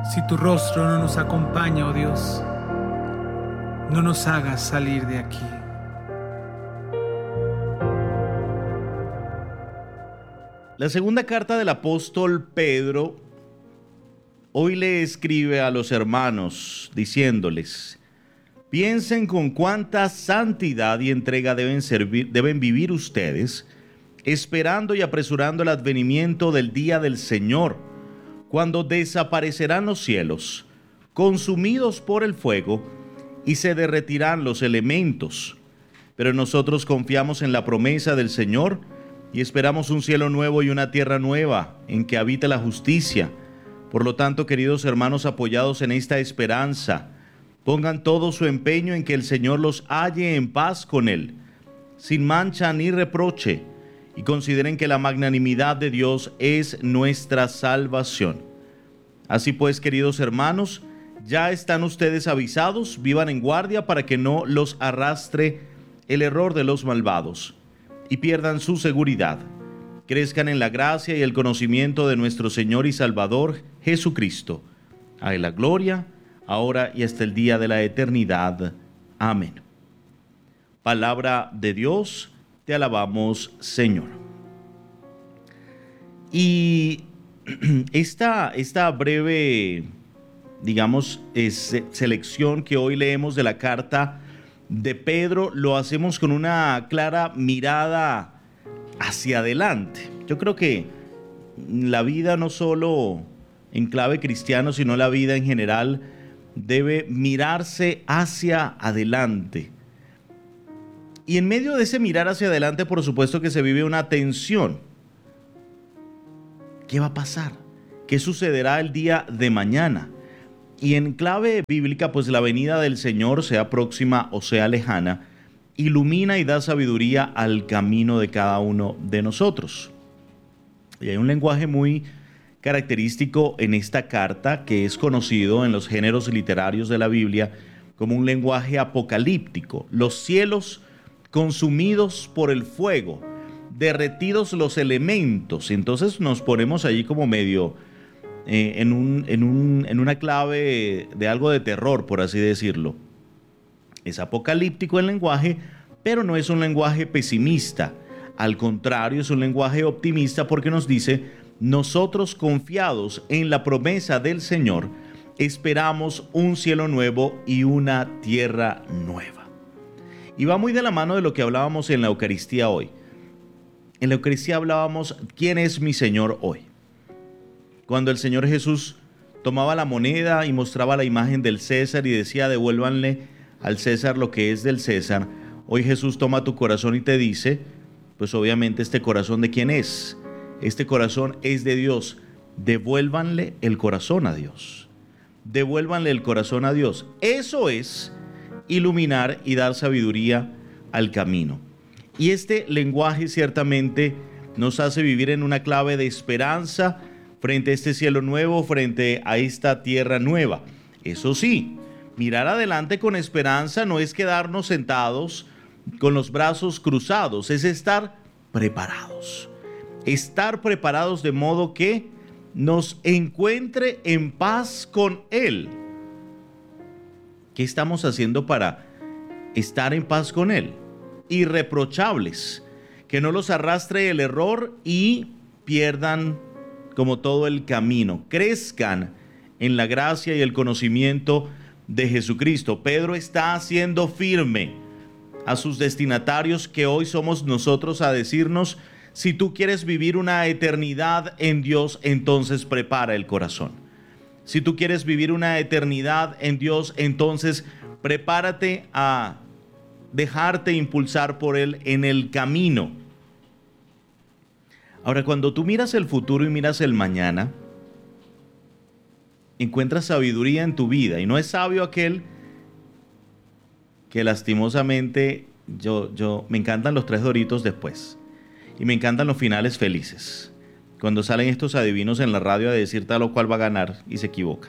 Si tu rostro no nos acompaña, oh Dios, no nos hagas salir de aquí. La segunda carta del apóstol Pedro hoy le escribe a los hermanos diciéndoles: piensen con cuánta santidad y entrega deben vivir ustedes, esperando y apresurando el advenimiento del día del Señor, cuando desaparecerán los cielos, consumidos por el fuego, y se derretirán los elementos. Pero nosotros confiamos en la promesa del Señor y esperamos un cielo nuevo y una tierra nueva en que habite la justicia. Por lo tanto, queridos hermanos, apoyados en esta esperanza, pongan todo su empeño en que el Señor los halle en paz con Él, sin mancha ni reproche, y consideren que la magnanimidad de Dios es nuestra salvación. Así pues, queridos hermanos, ya están ustedes avisados, vivan en guardia para que no los arrastre el error de los malvados y pierdan su seguridad. Crezcan en la gracia y el conocimiento de nuestro Señor y Salvador Jesucristo. A Él la gloria, ahora y hasta el día de la eternidad. Amén. Palabra de Dios, te alabamos, Señor. Y esta breve, selección que hoy leemos de la carta de Pedro, lo hacemos con una clara mirada hacia adelante. Yo creo que la vida, no solo en clave cristiano, sino la vida en general, debe mirarse hacia adelante. Y en medio de ese mirar hacia adelante, por supuesto que se vive una tensión. ¿Qué va a pasar? ¿Qué sucederá el día de mañana? Y en clave bíblica, pues la venida del Señor, sea próxima o sea lejana, ilumina y da sabiduría al camino de cada uno de nosotros. Y hay un lenguaje muy característico en esta carta que es conocido en los géneros literarios de la Biblia como un lenguaje apocalíptico. Los cielos consumidos por el fuego, derretidos los elementos. Entonces nos ponemos allí como medio en una clave de algo de terror, por así decirlo. Es apocalíptico el lenguaje, pero no es un lenguaje pesimista. Al contrario, es un lenguaje optimista porque nos dice: nosotros, confiados en la promesa del Señor, esperamos un cielo nuevo y una tierra nueva. Y va muy de la mano de lo que hablábamos en la Eucaristía hoy. En la Eucaristía hablábamos: ¿quién es mi Señor hoy? Cuando el Señor Jesús tomaba la moneda y mostraba la imagen del César y decía: devuélvanle al César lo que es del César. Hoy Jesús toma tu corazón y te dice, pues obviamente este corazón, ¿de quién es? Este corazón es de Dios. Devuélvanle el corazón a Dios. Devuélvanle el corazón a Dios. Eso es iluminar y dar sabiduría al camino. Y este lenguaje ciertamente nos hace vivir en una clave de esperanza frente a este cielo nuevo, frente a esta tierra nueva. Eso sí, mirar adelante con esperanza no es quedarnos sentados con los brazos cruzados, es estar preparados. Estar preparados de modo que nos encuentre en paz con Él. ¿Qué estamos haciendo para estar en paz con Él? Irreprochables, que no los arrastre el error y pierdan como todo el camino, crezcan en la gracia y el conocimiento de Jesucristo. Pedro está haciendo firme a sus destinatarios, que hoy somos nosotros, a decirnos: si tú quieres vivir una eternidad en Dios, entonces prepara el corazón. Si tú quieres vivir una eternidad en Dios, entonces prepárate a dejarte impulsar por Él en el camino. Ahora, cuando tú miras el futuro y miras el mañana, encuentras sabiduría en tu vida. Y no es sabio aquel que lastimosamente, me encantan los 3 Doritos después. Y me encantan los finales felices. Cuando salen estos adivinos en la radio a decir tal o cual va a ganar y se equivocan.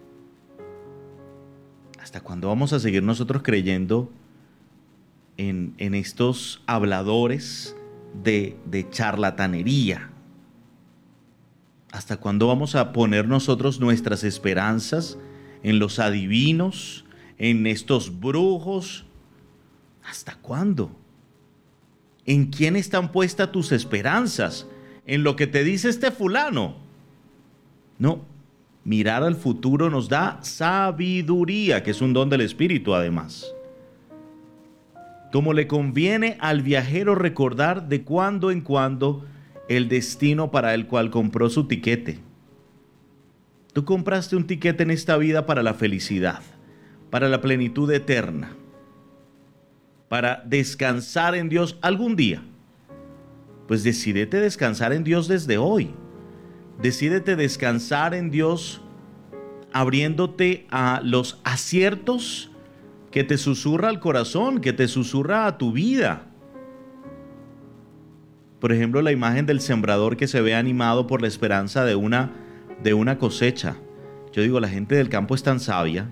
¿Hasta cuándo vamos a seguir nosotros creyendo en estos habladores de charlatanería? ¿Hasta cuándo vamos a poner nosotros nuestras esperanzas en los adivinos, en estos brujos? ¿Hasta cuándo? ¿En quién están puestas tus esperanzas? ¿En lo que te dice este fulano? No, mirar al futuro nos da sabiduría, que es un don del Espíritu además. Como le conviene al viajero recordar de cuando en cuando el destino para el cual compró su tiquete. Tú compraste un tiquete en esta vida para la felicidad, para la plenitud eterna, para descansar en Dios algún día. Pues decídete descansar en Dios desde hoy. Decídete descansar en Dios abriéndote a los aciertos que te susurra al corazón, que te susurra a tu vida. Por ejemplo, la imagen del sembrador que se ve animado por la esperanza de una cosecha. Yo digo, la gente del campo es tan sabia.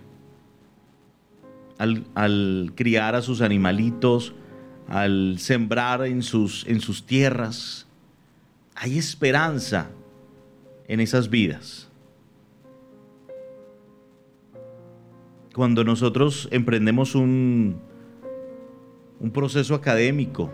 Al criar a sus animalitos, al sembrar en sus tierras, hay esperanza en esas vidas. Cuando nosotros emprendemos un proceso académico,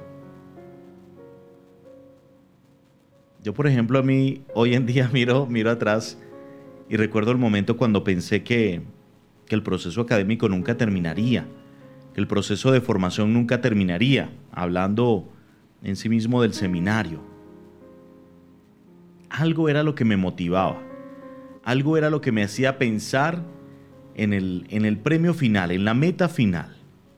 yo por ejemplo a mí hoy en día miro atrás y recuerdo el momento cuando pensé que el proceso académico nunca terminaría, que el proceso de formación nunca terminaría, hablando en sí mismo del seminario. Algo era lo que me motivaba, algo era lo que me hacía pensar en el premio final, en la meta final.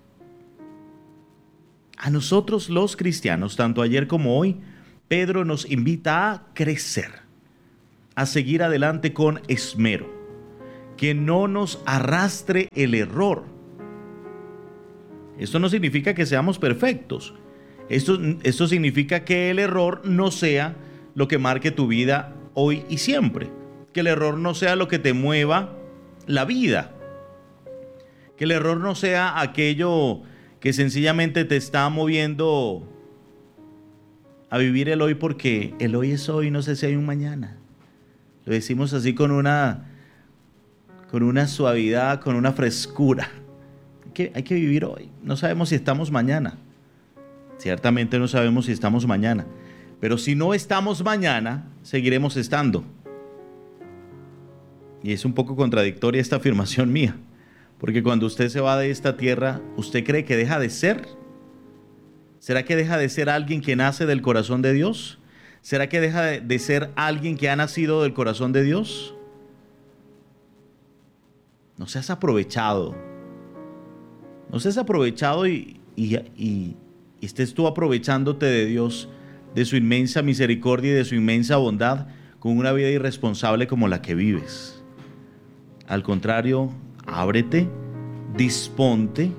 A nosotros los cristianos, tanto ayer como hoy, Pedro nos invita a crecer, a seguir adelante con esmero, que no nos arrastre el error. Esto no significa que seamos perfectos. Esto significa que el error no sea lo que marque tu vida hoy y siempre. Que el error no sea lo que te mueva la vida. Que el error no sea aquello que sencillamente te está moviendo a vivir el hoy, porque el hoy es hoy, no sé si hay un mañana. Lo decimos así con una suavidad, con una frescura. Hay que vivir hoy. No sabemos si estamos mañana. Ciertamente no sabemos si estamos mañana. Pero si no estamos mañana, seguiremos estando. Y es un poco contradictoria esta afirmación mía. Porque cuando usted se va de esta tierra, ¿usted cree que deja de ser? ¿Será que deja de ser alguien que nace del corazón de Dios? ¿Será que deja de ser alguien que ha nacido del corazón de Dios? No seas aprovechado. No seas aprovechado y estés tú aprovechándote de Dios, de su inmensa misericordia y de su inmensa bondad, con una vida irresponsable como la que vives. Al contrario, ábrete, disponte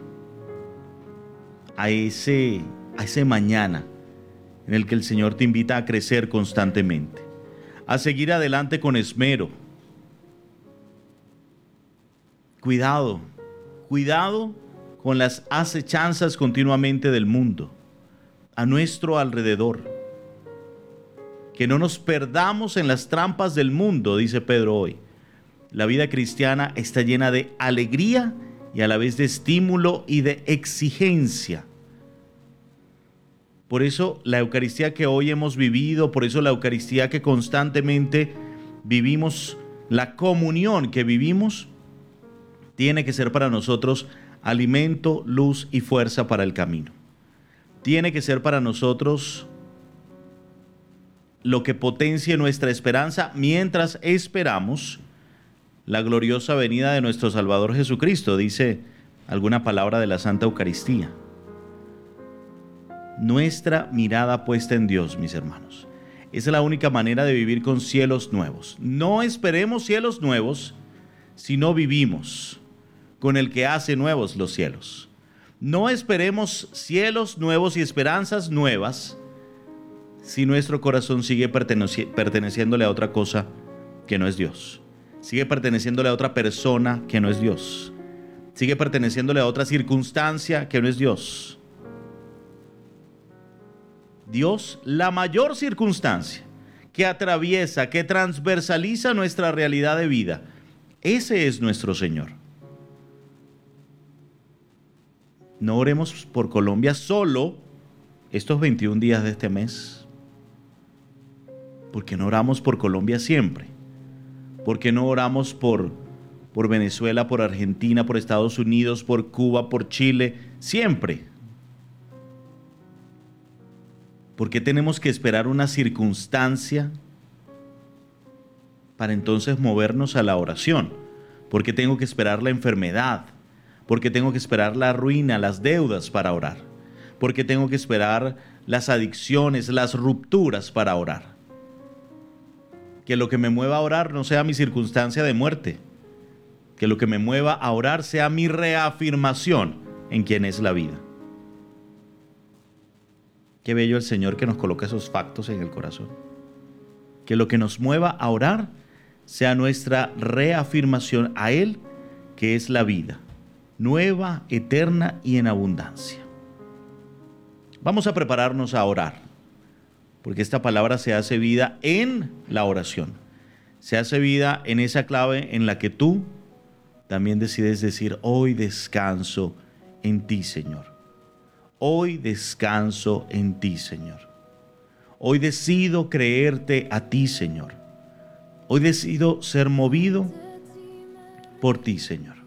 a ese mañana en el que el Señor te invita a crecer constantemente, a seguir adelante con esmero. Cuidado con las acechanzas continuamente del mundo a nuestro alrededor. Que no nos perdamos en las trampas del mundo, dice Pedro hoy. La vida cristiana está llena de alegría y a la vez de estímulo y de exigencia. Por eso la Eucaristía que hoy hemos vivido, por eso la Eucaristía que constantemente vivimos, la comunión que vivimos, tiene que ser para nosotros alimento, luz y fuerza para el camino. Tiene que ser para nosotros lo que potencie nuestra esperanza mientras esperamos la gloriosa venida de nuestro Salvador Jesucristo, dice alguna palabra de la Santa Eucaristía. Nuestra mirada puesta en Dios, mis hermanos. Esa es la única manera de vivir con cielos nuevos. No esperemos cielos nuevos si no vivimos con el que hace nuevos los cielos. No esperemos cielos nuevos y esperanzas nuevas si nuestro corazón sigue perteneciéndole a otra cosa que no es Dios. Sigue perteneciéndole a otra persona que no es Dios. Sigue perteneciéndole a otra circunstancia que no es Dios. Dios, la mayor circunstancia que atraviesa, que transversaliza nuestra realidad de vida. Ese es nuestro Señor. No oremos por Colombia solo estos 21 días de este mes. ¿Por qué no oramos por Colombia siempre? ¿Por qué no oramos por Venezuela, por Argentina, por Estados Unidos, por Cuba, por Chile? Siempre. ¿Por qué tenemos que esperar una circunstancia para entonces movernos a la oración? ¿Por qué tengo que esperar la enfermedad? ¿Por qué tengo que esperar la ruina, las deudas para orar? ¿Por qué tengo que esperar las adicciones, las rupturas para orar? Que lo que me mueva a orar no sea mi circunstancia de muerte. Que lo que me mueva a orar sea mi reafirmación en quién es la vida. Qué bello el Señor que nos coloca esos factos en el corazón. Que lo que nos mueva a orar sea nuestra reafirmación a Él, que es la vida, nueva, eterna y en abundancia. Vamos a prepararnos a orar, porque esta palabra se hace vida en la oración. Se hace vida en esa clave en la que tú también decides decir: hoy descanso en ti, Señor. Hoy descanso en ti, Señor. Hoy decido creerte a ti, Señor. Hoy decido ser movido por ti, Señor.